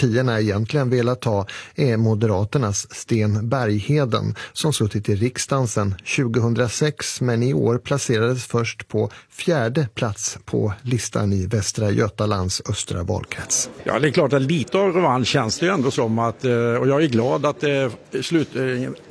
partierna egentligen velat ha är Moderaternas Sten Bergheden som suttit i riksdagen sedan 2006 men i år placerades först på 4:e plats på listan i Västra Götalands östra valkrets. Ja, det är klart att lite av revansch känns det ju ändå som att, och jag är glad att